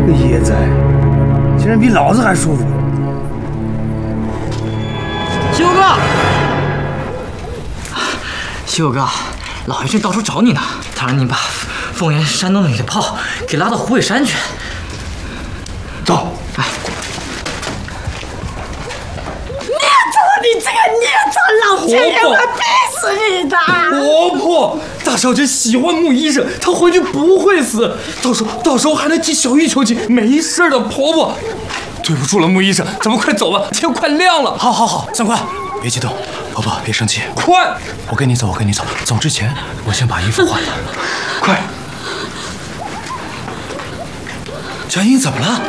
这野仔竟然比老子还舒服。 西游哥，西游哥，老爷正到处找你呢，他让你把凤岩山洞里的炮给拉到虎尾山去。 走。 哎。 你这个孽种，老天爷会逼死你的！ 婆婆，大小姐喜欢穆医生，她回去不会死，到时候还能替小玉求情，没事的。婆婆，对不住了，穆医生，咱们快走吧，天快亮了。 好，三官，别激动，婆婆别生气， 快！ 我跟你走，走之前我先把衣服换了， 快！ 佳音怎么了？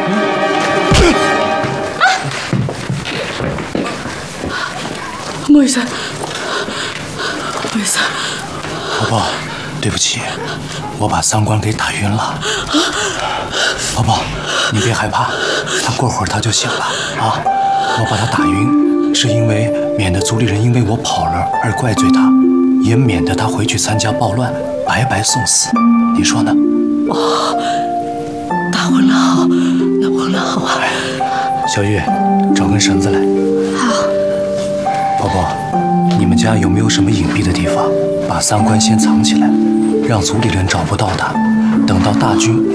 穆医生，穆医生， 婆婆，对不起，我把三官给打晕了。婆婆，你别害怕，他过会儿他就醒了啊。我把他打晕，是因为免得族里人因为我跑了而怪罪他，也免得他回去参加暴乱，白白送死。你说呢？ 哦，打昏了好，那昏了好啊。 小玉，找根绳子来。 好。 婆婆，你们家有没有什么隐蔽的地方？把三官先藏起来，让族里人找不到他。等到大军